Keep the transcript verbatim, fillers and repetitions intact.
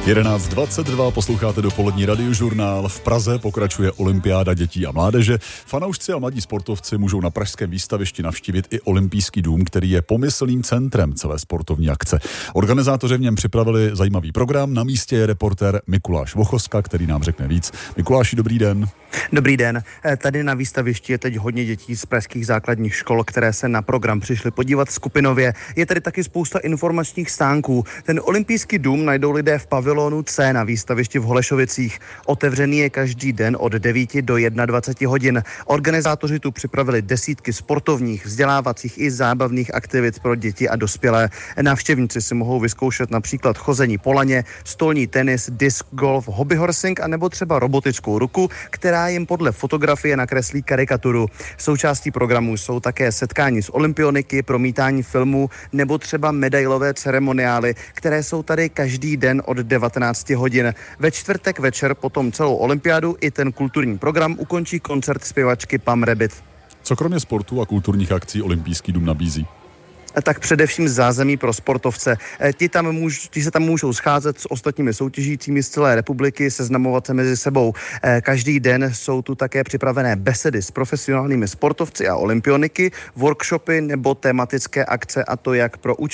jedenáct dvacet dva, posloucháte dopolední radiožurnál. V Praze pokračuje olympiáda dětí a mládeže. Fanoušci a mladí sportovci můžou na pražském výstavišti navštívit i Olympijský dům, který je pomyslným centrem celé sportovní akce. Organizátoři v něm připravili zajímavý program. Na místě je reportér Mikuláš Vochoska, který nám řekne víc. Mikuláši, dobrý den. Dobrý den. Tady na výstavišti je teď hodně dětí z pražských základních škol, které se na program přišly podívat skupinově. Je tady taky spousta informačních stánků. Ten Olympijský dům najdou lidé v pavilonu C na výstavišti v Holešovicích. Otevřený je každý den od devíti do dvaceti jedna hodin. Organizátoři tu připravili desítky sportovních, vzdělávacích i zábavných aktivit pro děti a dospělé. Návštěvníci si mohou vyzkoušet například chození po laně, stolní tenis, disk golf, hobbyhorsing a nebo třeba robotickou ruku, která jim podle fotografie nakreslí karikaturu. Součástí programu jsou také setkání s olympioniky, promítání filmů nebo třeba medailové ceremoniály, které jsou tady každý den od devatenácti hodin. Ve čtvrtek večer potom celou olympiádu i ten kulturní program ukončí koncert zpěvačky Pam Rabbit. Co kromě sportu a kulturních akcí Olympijský dům nabízí? Tak především zázemí pro sportovce. Ti, tam můž, ti se tam můžou scházet s ostatními soutěžícími z celé republiky, seznamovat se mezi sebou. Každý den jsou tu také připravené besedy s profesionálními sportovci a olympioniky, workshopy nebo tematické akce, a to jak pro učení